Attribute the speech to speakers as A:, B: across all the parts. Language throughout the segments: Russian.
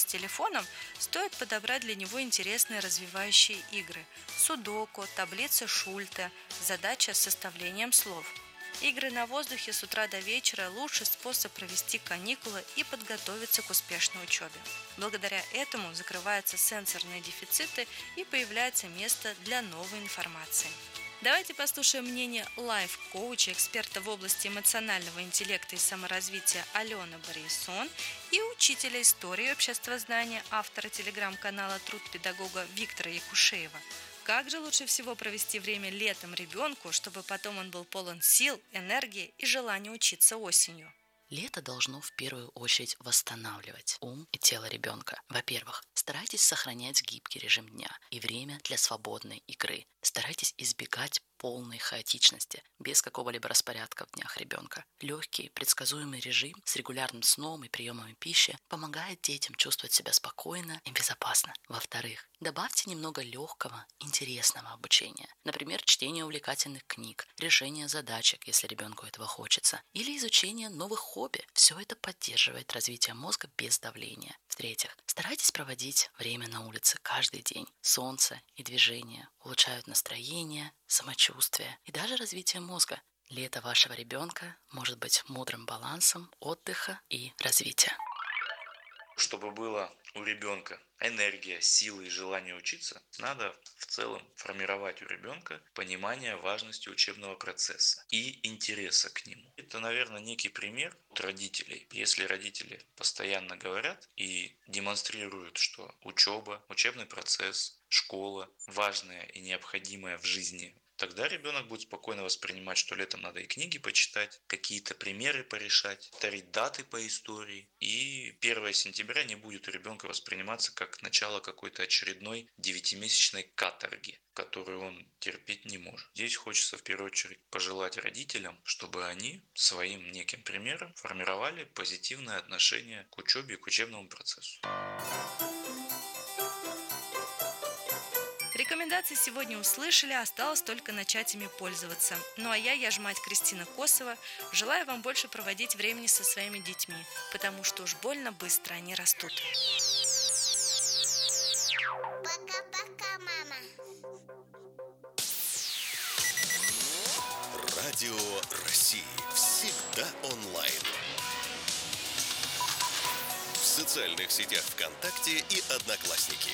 A: телефоном, стоит подобрать для него интересные развивающие игры – судоку, таблицы Шульта, задача с составлением слов. Игры на воздухе с утра до вечера – лучший способ провести каникулы и подготовиться к успешной учебе. Благодаря этому закрываются сенсорные дефициты и появляется место для новой информации. Давайте послушаем мнение лайф-коуча, эксперта в области эмоционального интеллекта и саморазвития Алены Бориссон и учителя истории и обществознания, автора телеграм-канала «Труд педагога» Виктора Якушеева. Как же лучше всего провести время летом ребенку, чтобы потом он был полон сил, энергии и желания учиться осенью?
B: Лето должно в первую очередь восстанавливать ум и тело ребенка. Во-первых, старайтесь сохранять гибкий режим дня и время для свободной игры. Старайтесь избегать полной хаотичности, без какого-либо распорядка в днях ребенка. Легкий, предсказуемый режим с регулярным сном и приемами пищи помогает детям чувствовать себя спокойно и безопасно. Во-вторых, добавьте немного легкого, интересного обучения. Например, чтение увлекательных книг, решение задачек, если ребенку этого хочется, или изучение новых хобби. Все это поддерживает развитие мозга без давления. В-третьих, старайтесь проводить время на улице каждый день. Солнце и движение улучшают настроение, самочувствие и даже развитие мозга. Лето вашего ребенка может быть мудрым балансом отдыха и развития.
C: Чтобы было у ребенка энергия, силы и желание учиться, надо в целом формировать у ребенка понимание важности учебного процесса и интереса к нему. Это, наверное, некий пример от родителей. Если родители постоянно говорят и демонстрируют, что учеба, учебный процесс, школа важная и необходимая в жизни, тогда ребенок будет спокойно воспринимать, что летом надо и книги почитать, какие-то примеры порешать, повторить даты по истории. И 1 сентября не будет у ребенка восприниматься как начало какой-то очередной 9-месячной каторги, которую он терпеть не может. Здесь хочется в первую очередь пожелать родителям, чтобы они своим неким примером формировали позитивное отношение к учебе и к учебному процессу.
A: Рекомендации сегодня услышали, осталось только начать ими пользоваться. Ну а я ж мать Кристина Косова, желаю вам больше проводить времени со своими детьми, потому что уж больно быстро они растут.
D: Пока-пока, мама.
E: Радио России всегда онлайн. В социальных сетях ВКонтакте и Одноклассники.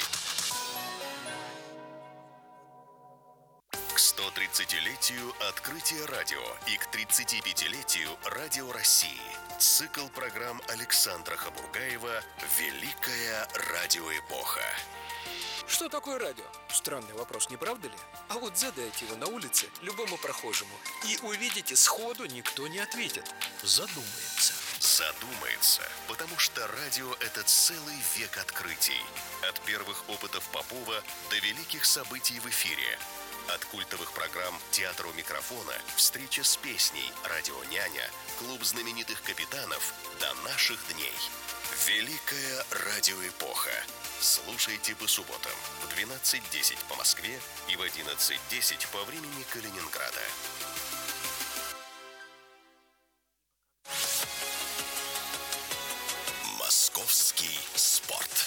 E: К 130-летию открытия радио и к 35-летию Радио России. Цикл программ Александра Хабургаева «Великая радиоэпоха».
F: Что такое радио? Странный вопрос, не правда ли? А вот задайте его на улице любому прохожему, и увидите, сходу никто не ответит. Задумается.
E: Задумается, потому что радио – это целый век открытий. От первых опытов Попова до великих событий в эфире. От культовых программ «Театр у микрофона», «Встреча с песней», «Радио Няня», «Клуб знаменитых капитанов» до наших дней. Великая радиоэпоха. Слушайте по субботам в 12:10 по Москве и в 11:10 по времени Калининграда. Московский спорт.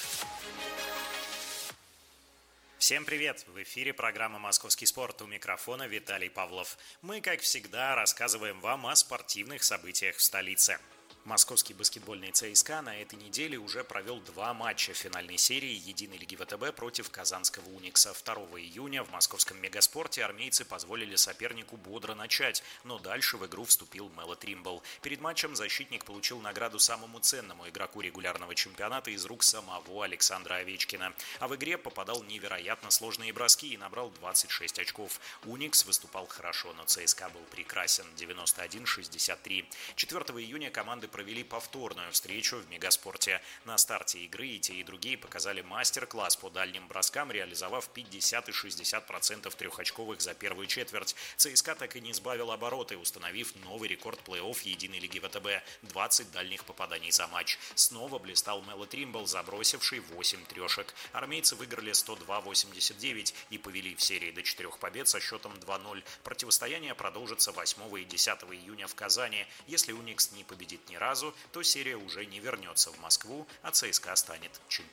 G: Всем привет! В эфире программа «Московский спорт», у микрофона Виталий Павлов. Мы, как всегда, рассказываем вам о спортивных событиях в столице. Московский баскетбольный ЦСКА на этой неделе уже провел 2 матча финальной серии Единой лиги ВТБ против казанского Уникса. 2 июня в московском мегаспорте армейцы позволили сопернику бодро начать, но дальше в игру вступил Мело Тримбл. Перед матчем защитник получил награду самому ценному игроку регулярного чемпионата из рук самого Александра Овечкина. А в игре попадал невероятно сложные броски и набрал 26 очков. Уникс выступал хорошо, но ЦСКА был прекрасен. 91-63. 4 июня команды провели повторную встречу в мегаспорте. На старте игры и те, и другие показали мастер-класс по дальним броскам, реализовав 50 и 60% трехочковых за первую четверть. ЦСКА так и не сбавил обороты, установив новый рекорд плей-офф Единой лиги ВТБ – 20 дальних попаданий за матч. Снова блистал Мело Тримбл, забросивший 8 трешек. Армейцы выиграли 102-89 и повели в серии до 4 побед со счетом 2-0. Противостояние продолжится 8 и 10 июня в Казани. Если Уникс не победит ни разу, то серия уже не вернется в Москву, а ЦСКА станет чемпионом.